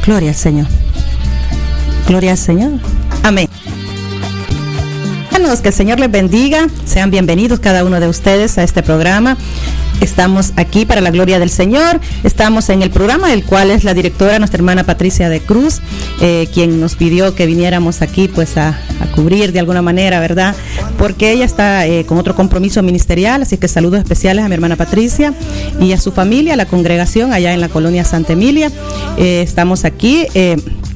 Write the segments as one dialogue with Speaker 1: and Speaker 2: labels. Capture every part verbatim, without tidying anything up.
Speaker 1: Gloria al Señor. Gloria al Señor. Amén. Que el Señor les bendiga. Sean bienvenidos cada uno de ustedes a este programa. Estamos aquí para la gloria del Señor. Estamos en el programa del cual es la directora, nuestra hermana Patricia de Cruz, eh, quien nos pidió que viniéramos aquí pues a, a cubrir de alguna manera, ¿verdad? Porque ella está eh, con otro compromiso ministerial, así que saludos especiales a mi hermana Patricia y a su familia, a la congregación allá en la colonia Santa Emilia. Eh, estamos aquí eh,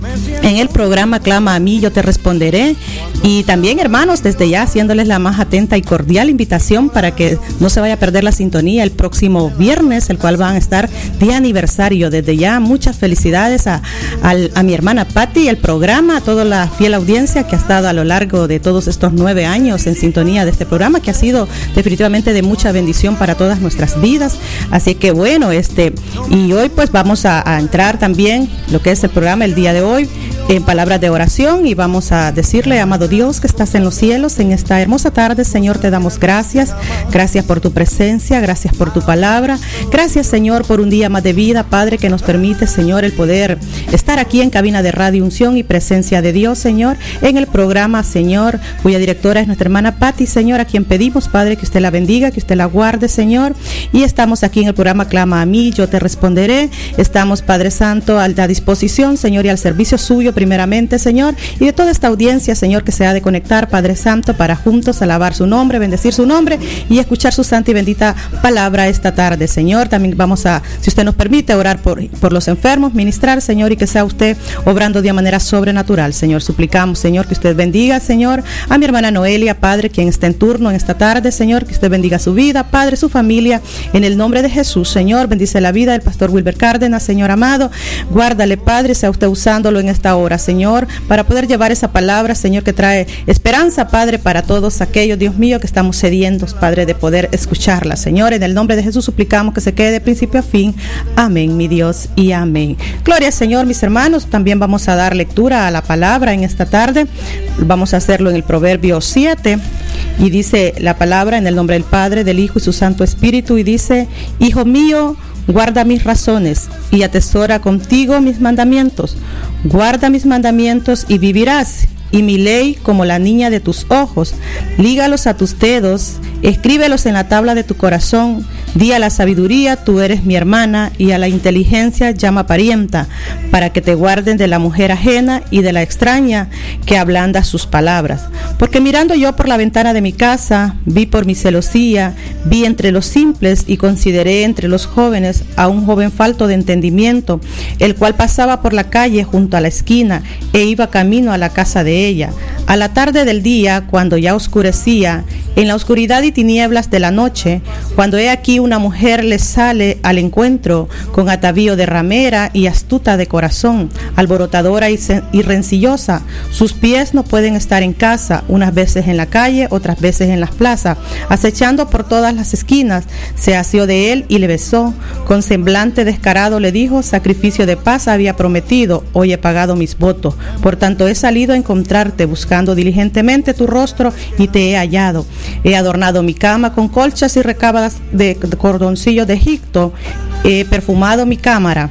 Speaker 1: en el programa Clama a mí, yo te responderé. Y también, hermanos, desde ya haciéndoles la más atenta y cordial invitación para que no se vaya a perder la sintonía el próximo viernes, el cual van a estar de aniversario. Desde ya, muchas felicidades a, a, a mi hermana Patti, el programa, a toda la fiel audiencia que ha estado a lo largo de todos estos nueve años en sintonía de este programa, que ha sido definitivamente de mucha bendición para todas nuestras vidas. Así que bueno, este y hoy pues vamos a, a entrar también lo que es el programa el día de hoy en palabras de oración, y vamos a decirle: amado Dios que estás en los cielos, en esta hermosa tarde, Señor, te damos gracias, gracias por tu presencia, gracias por tu palabra, gracias, Señor, por un día más de vida, Padre, que nos permite, Señor, el poder estar aquí en cabina de Radio Unción y Presencia de Dios, Señor, en el programa, Señor, cuya directora es nuestra hermana Patti, Señor, a quien pedimos, Padre, que usted la bendiga, que usted la guarde, Señor, y estamos aquí en el programa Clama a mí, yo te responderé. Estamos, Padre Santo, a la disposición, Señor, y al servicio suyo primeramente, Señor, y de toda esta audiencia, Señor, que se ha de conectar, Padre Santo, para juntos alabar su nombre, bendecir su nombre y escuchar su santa y bendita palabra esta tarde, Señor. También vamos a, si usted nos permite, orar por, por los enfermos, ministrar, Señor, y que sea usted obrando de manera sobrenatural, Señor. Suplicamos, Señor, que usted bendiga, Señor, a mi hermana Noelia, Padre, quien está en turno en esta tarde, Señor, que usted bendiga su vida, Padre, su familia, en el nombre de Jesús, Señor. Bendice la vida del pastor Wilber Cárdenas, Señor amado, guárdale, Padre, sea usted usándolo en esta hora, Señor, para poder llevar esa palabra, Señor, que trae esperanza, Padre, para todos aquellos, Dios mío, que estamos sedientos, Padre, de poder escucharla, Señor. En el nombre de Jesús suplicamos que se quede de principio a fin. Amén, mi Dios, y amén. Gloria al Señor, mis hermanos. También vamos a dar lectura a la palabra en esta tarde. Vamos a hacerlo en el Proverbio siete, y dice la palabra en el nombre del Padre, del Hijo y su Santo Espíritu, y dice: Hijo mío, guarda mis razones y atesora contigo mis mandamientos. Guarda mis mandamientos y vivirás, y mi ley como la niña de tus ojos. Lígalos a tus dedos, escríbelos en la tabla de tu corazón. Di a la sabiduría, tú eres mi hermana, y a la inteligencia llama parienta, para que te guarden de la mujer ajena y de la extraña que ablanda sus palabras. Porque mirando yo por la ventana de mi casa, vi por mi celosía, vi entre los simples y consideré entre los jóvenes a un joven falto de entendimiento, el cual pasaba por la calle junto a la esquina e iba camino a la casa de ella. A la tarde del día, cuando ya oscurecía, en la oscuridad y tinieblas de la noche, cuando he aquí una mujer le sale al encuentro con atavío de ramera y astuta de corazón, alborotadora y, y rencillosa. Sus pies no pueden estar en casa, unas veces en la calle, otras veces en las plazas, acechando por todas las esquinas. Se asió de él y le besó. Con semblante descarado le dijo: sacrificio de paz había prometido, hoy he pagado mis votos. Por tanto he salido a encontrarte, buscando diligentemente tu rostro, y te he hallado. He adornado mi cama con colchas y recábadas de, de cordoncillos de Egipto. He perfumado mi cámara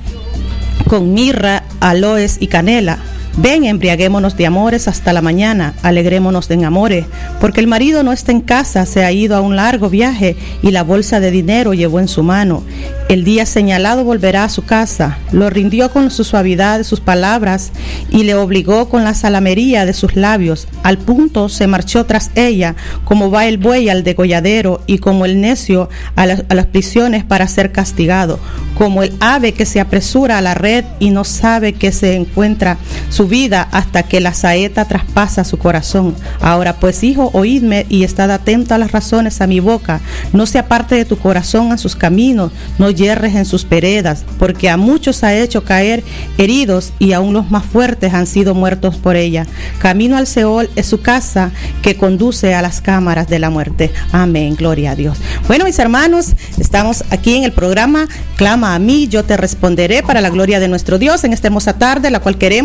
Speaker 1: con mirra, aloes y canela. Ven, embriaguémonos de amores hasta la mañana, alegrémonos en amores, porque el marido no está en casa, se ha ido a un largo viaje, y la bolsa de dinero llevó en su mano. El día señalado volverá a su casa. Lo rindió con su suavidad de sus palabras, y le obligó con la salamería de sus labios. Al punto se marchó tras ella, como va el buey al degolladero, y como el necio a, la, a las prisiones para ser castigado, como el ave que se apresura a la red y no sabe que se encuentra su vida hasta que la saeta traspasa su corazón. Ahora pues, hijo, oídme y estad atento a las razones a mi boca. No se aparte de tu corazón a sus caminos, no yerres en sus veredas, porque a muchos ha hecho caer heridos, y aún los más fuertes han sido muertos por ella. Camino al Seol es su casa, que conduce a las cámaras de la muerte. Amén, gloria a Dios. Bueno, mis hermanos, estamos aquí en el programa Clama a mí, yo te responderé, para la gloria de nuestro Dios, en esta hermosa tarde, la cual queremos pedirle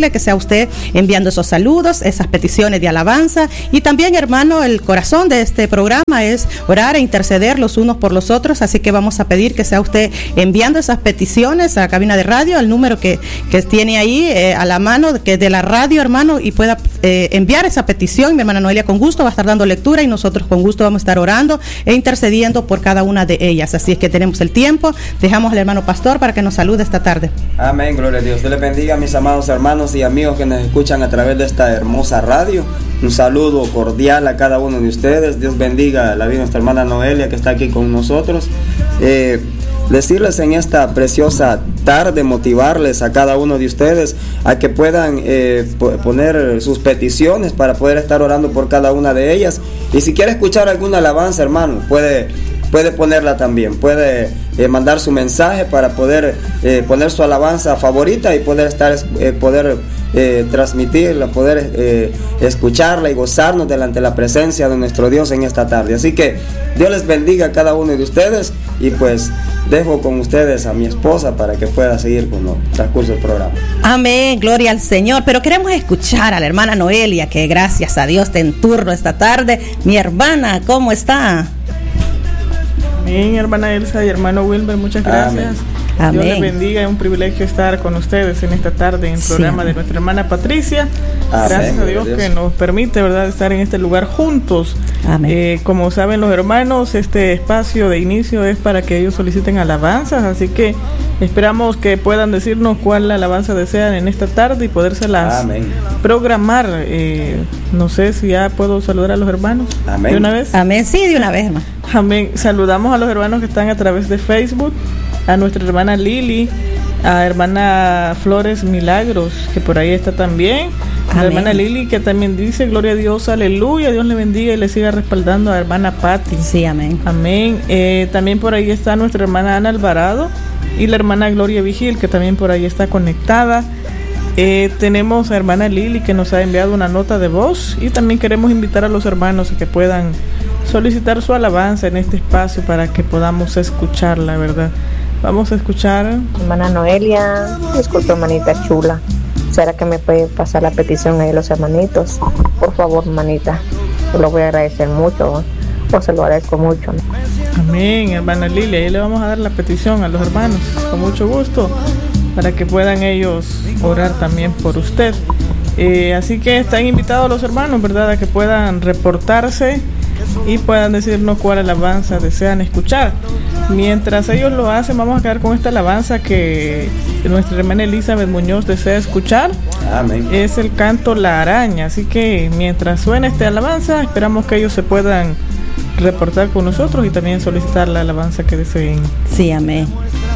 Speaker 1: pedirle que sea usted enviando esos saludos, esas peticiones de alabanza. Y también, hermano, el corazón de este programa es orar e interceder los unos por los otros, así que vamos a pedir que sea usted enviando esas peticiones a la cabina de radio, al número que, que tiene ahí eh, a la mano, que de la radio, hermano, y pueda eh, enviar esa petición. Mi hermana Noelia con gusto va a estar dando lectura y nosotros con gusto vamos a estar orando e intercediendo por cada una de ellas. Así es que tenemos el tiempo. Dejamos al hermano pastor para que nos salude esta tarde.
Speaker 2: Amén, gloria a Dios. Dios les bendiga, mis amados hermanos y amigos que nos escuchan a través de esta hermosa radio. Un saludo cordial a cada uno de ustedes. Dios bendiga a la vida de nuestra hermana Noelia que está aquí con nosotros. Eh, decirles en esta preciosa tarde, motivarles a cada uno de ustedes a que puedan eh, poner sus peticiones para poder estar orando por cada una de ellas. Y si quiere escuchar alguna alabanza, hermano, puede, puede ponerla también, puede eh, mandar su mensaje para poder eh, poner su alabanza favorita y poder estar eh, poder eh, transmitirla, poder eh, escucharla y gozarnos delante de la presencia de nuestro Dios en esta tarde. Así que Dios les bendiga a cada uno de ustedes y pues dejo con ustedes a mi esposa para que pueda seguir con el transcurso del programa.
Speaker 1: Amén, gloria al Señor. Pero queremos escuchar a la hermana Noelia, que gracias a Dios te en turno esta tarde. Mi hermana, ¿cómo está?
Speaker 3: Amén, hermana Elsa y hermano Wilber, muchas gracias.
Speaker 1: Amén.
Speaker 3: Dios les bendiga, es un privilegio estar con ustedes en esta tarde en el programa sí, de nuestra hermana Patricia. Amén. Gracias a Dios, Dios que nos permite, ¿verdad?, estar en este lugar juntos. Amén. Eh, como saben los hermanos, este espacio de inicio es para que ellos soliciten alabanzas, así que esperamos que puedan decirnos cuál alabanza desean en esta tarde y podérselas Amén. programar. Eh, no sé si ya puedo saludar a los hermanos.
Speaker 2: Amén.
Speaker 1: ¿De una vez? Amén, sí, de una vez, hermano.
Speaker 3: Amén. Saludamos a los hermanos que están a través de Facebook, a nuestra hermana Lili, a hermana Flores Milagros, que por ahí está también. A la hermana Lili, que también dice, gloria a Dios, aleluya, Dios le bendiga y le siga respaldando a hermana Patti.
Speaker 1: Sí, amén.
Speaker 3: Amén. Eh, también por ahí está nuestra hermana Ana Alvarado y la hermana Gloria Vigil, que también por ahí está conectada. Eh, tenemos a hermana Lili, que nos ha enviado una nota de voz, y también queremos invitar a los hermanos a que puedan solicitar su alabanza en este espacio para que podamos escucharla, ¿verdad? Vamos a escuchar.
Speaker 4: Hermana Noelia, disculpe, hermanita chula, ¿será que me puede pasar la petición ahí a los hermanitos? Por favor, hermanita, yo lo voy a agradecer mucho, o se lo agradezco mucho, ¿no?
Speaker 3: Amén, hermana Lilia, ahí le vamos a dar la petición a los hermanos, con mucho gusto, para que puedan ellos orar también por usted. Eh, así que están invitados los hermanos, ¿verdad?, a que puedan reportarse y puedan decirnos cuál alabanza desean escuchar. Mientras ellos lo hacen, vamos a quedar con esta alabanza que nuestra hermana Elizabeth Muñoz desea escuchar.
Speaker 2: Amén.
Speaker 3: Es el canto La Araña. Así que mientras suena esta alabanza, esperamos que ellos se puedan reportar con nosotros y también solicitar la alabanza que deseen.
Speaker 1: Sí, amén.